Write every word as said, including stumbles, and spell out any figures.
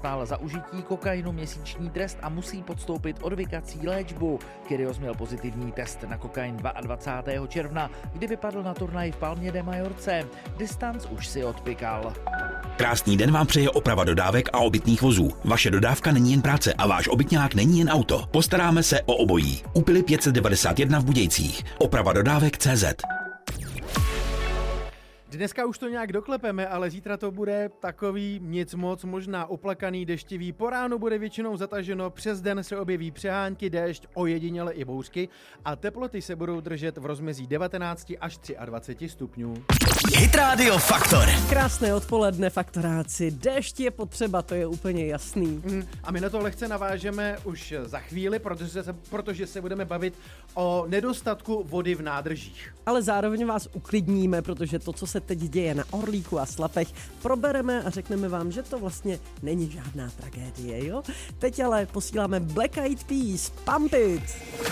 dostal za užití kokainu měsíční trest a musí podstoupit odvykací léčbu. Kyrgios měl pozitivní test na kokain dvacátého druhého června, kdy vypadl na turnaj v Palmě de Majorce. Distanc už si odpykal. Krásný den vám přeje Oprava dodávek a obytných vozů. Vaše dodávka není jen práce a váš obytňák není jen auto. Postaráme se o obojí. Úpily pět set devadesát jedna v Budějcích. Oprava dodávek tečka cé zet. Dneska už to nějak doklepeme, ale zítra to bude takový nic moc, možná oplakaný, deštivý. Po ránu bude většinou zataženo, přes den se objeví přehánky, déšť, ojediněle i bouřky a teploty se budou držet v rozmezí devatenáct až dvacet tři stupňů. Hit Radio Faktor. Krásné odpoledne, faktoráci. Déšť je potřeba, to je úplně jasný. Mm, a my na to lehce navážeme už za chvíli, protože se, protože se budeme bavit o nedostatku vody v nádržích. Ale zároveň vás uklidníme, protože to, co se teď děje na Orlíku a Slapech, probereme a řekneme vám, že to vlastně není žádná tragédie, jo? Teď ale posíláme Black Eyed Peas, Pump It!